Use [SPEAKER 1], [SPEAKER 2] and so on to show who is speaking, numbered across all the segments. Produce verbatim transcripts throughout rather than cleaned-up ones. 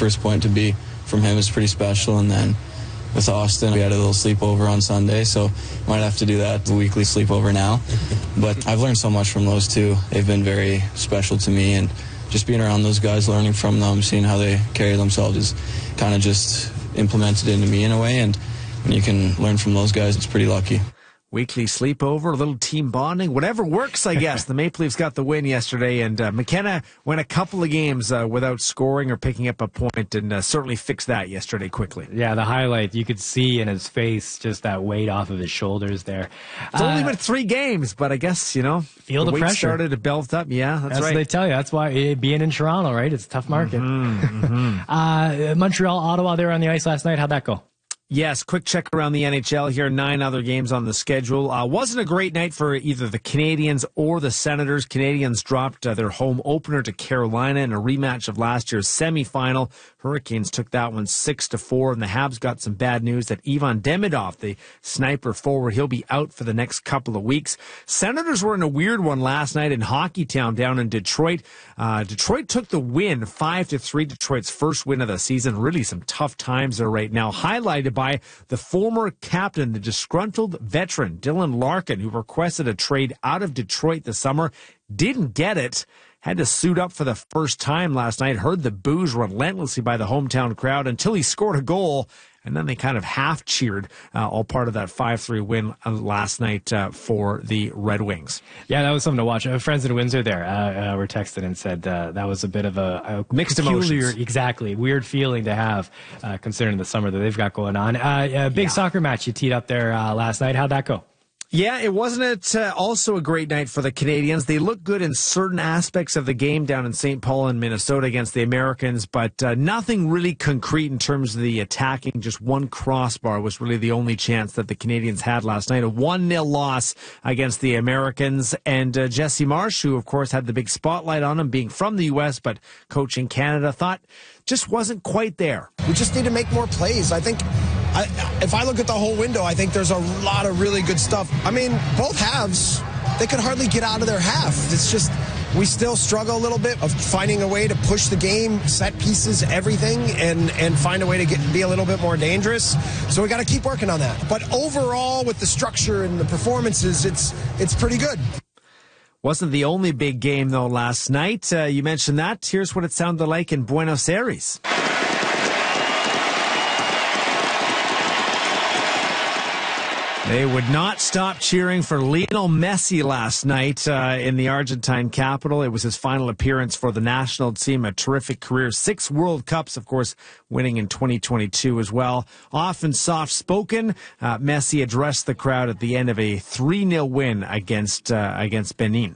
[SPEAKER 1] first point to be from him is pretty special. And then with Austin, we had a little sleepover on Sunday, so might have to do that, a weekly sleepover now. But I've learned so much from those two. They've been very special to me, and just being around those guys, learning from them, seeing how they carry themselves is kind of just implemented into me in a way. And when you can learn from those guys, it's pretty lucky.
[SPEAKER 2] Weekly sleepover, a little team bonding, whatever works, I guess. The Maple Leafs got the win yesterday, and uh, McKenna went a couple of games uh, without scoring or picking up a point, and uh, certainly fixed that yesterday quickly.
[SPEAKER 3] Yeah, the highlight, you could see in his face just that weight off of his shoulders there.
[SPEAKER 2] It's
[SPEAKER 3] uh,
[SPEAKER 2] only been three games, but I guess, you know,
[SPEAKER 3] feel
[SPEAKER 2] the,
[SPEAKER 3] the
[SPEAKER 2] weight
[SPEAKER 3] pressure.
[SPEAKER 2] started to belt up. Yeah, that's,
[SPEAKER 3] that's
[SPEAKER 2] right.
[SPEAKER 3] what they tell you. That's why eh, being in Toronto, right? It's a tough market.
[SPEAKER 2] Mm-hmm, mm-hmm.
[SPEAKER 3] uh, Montreal, Ottawa, they were on the ice last night. How'd that go?
[SPEAKER 2] Yes, quick check around the N H L here. Nine other games on the schedule. Uh, wasn't a great night for either the Canadiens or the Senators. Canadiens dropped uh, their home opener to Carolina in a rematch of last year's semifinal. Hurricanes took that one six to four, and the Habs got some bad news that Ivan Demidov, the sniper forward, he'll be out for the next couple of weeks. Senators were in a weird one last night in Hockeytown down in Detroit. Uh, Detroit took the win, five to three. Detroit's first win of the season. Really some tough times there right now, highlighted by the former captain, the disgruntled veteran, Dylan Larkin, who requested a trade out of Detroit this summer. Didn't get it. Had to suit up for the first time last night. Heard the boos relentlessly by the hometown crowd until he scored a goal. And then they kind of half cheered, uh, all part of that five three win uh, last night uh, for the Red Wings.
[SPEAKER 3] Yeah, that was something to watch. Uh, friends in Windsor there uh, uh, were texted and said uh, that was a bit of a, a
[SPEAKER 2] mixed
[SPEAKER 3] peculiar,
[SPEAKER 2] emotions.
[SPEAKER 3] Exactly, weird feeling to have uh, considering the summer that they've got going on. Uh, a big
[SPEAKER 2] yeah.
[SPEAKER 3] soccer match you teed up there uh, last night. How'd that go?
[SPEAKER 2] Yeah, it wasn't it uh, also a great night for the Canadians. They looked good in certain aspects of the game down in Saint Paul in Minnesota against the Americans, but uh, nothing really concrete in terms of the attacking. Just one crossbar was really the only chance that the Canadians had last night. A one nil loss against the Americans. And uh, Jesse Marsh, who of course had the big spotlight on him being from the U S but coaching Canada, thought just wasn't quite there.
[SPEAKER 4] We just need to make more plays. I think I, if I look at the whole window, I think there's a lot of really good stuff. I mean, both halves, they could hardly get out of their half. It's just, we still struggle a little bit of finding a way to push the game, set pieces, everything, and, and find a way to get be a little bit more dangerous. So we got to keep working on that. But overall, with the structure and the performances, it's it's pretty good.
[SPEAKER 2] Wasn't the only big game, though, last night. Uh, you mentioned that. Here's what it sounded like in Buenos Aires. They would not stop cheering for Lionel Messi last night uh, in the Argentine capital. It was his final appearance for the national team, a terrific career. Six World Cups, of course, winning in twenty twenty-two as well. Often soft-spoken, uh, Messi addressed the crowd at the end of a three nil win against, uh, against Benin.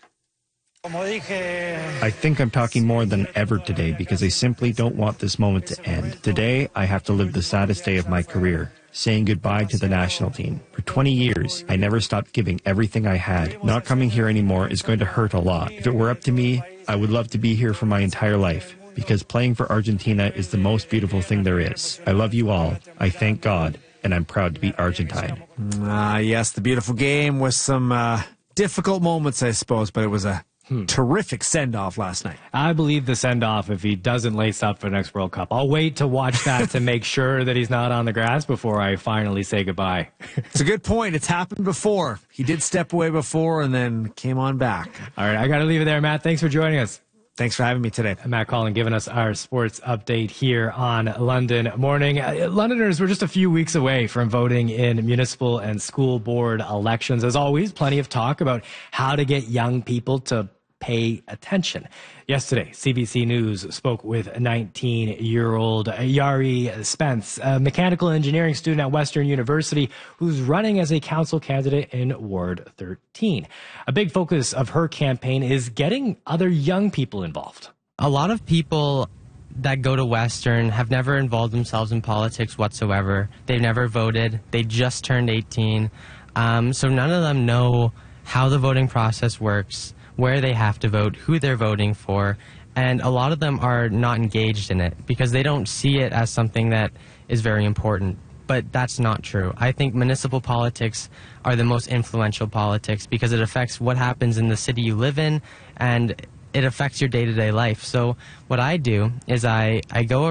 [SPEAKER 5] I think I'm talking more than ever today because I simply don't want this moment to end. Today, I have to live the saddest day of my career, saying goodbye to the national team. For twenty years, I never stopped giving everything I had. Not coming here anymore is going to hurt a lot. If it were up to me, I would love to be here for my entire life, because playing for Argentina is the most beautiful thing there is. I love you all. I thank God, and I'm proud to be Argentine.
[SPEAKER 2] Ah, uh, yes, the beautiful game with some uh, difficult moments, I suppose, but it was a Hmm. terrific send-off last night.
[SPEAKER 3] I believe the send-off if he doesn't lace up for the next World Cup. I'll wait to watch that to make sure that he's not on the grass before I finally say goodbye.
[SPEAKER 2] It's a good point. It's happened before. He did step away before and then came on back.
[SPEAKER 3] All right, I got to leave it there, Matt. Thanks for joining us.
[SPEAKER 2] Thanks for having me today.
[SPEAKER 3] Matt Collin giving us our sports update here on London Morning. Uh, Londoners, we're just a few weeks away from voting in municipal and school board elections. As always, plenty of talk about how to get young people to pay attention. Yesterday, C B C News spoke with nineteen-year-old Yari Spence, a mechanical engineering student at Western University who's running as a council candidate in Ward thirteen. A big focus of her campaign is getting other young people involved.
[SPEAKER 6] A lot of people that go to Western have never involved themselves in politics whatsoever. They've never voted. They just turned eighteen. Um, so none of them know how the voting process works, where they have to vote, who they're voting for, and a lot of them are not engaged in it because they don't see it as something that is very important. But that's not true. I think municipal politics are the most influential politics because it affects what happens in the city you live in, and it affects your day-to-day life. So what I do is I, I go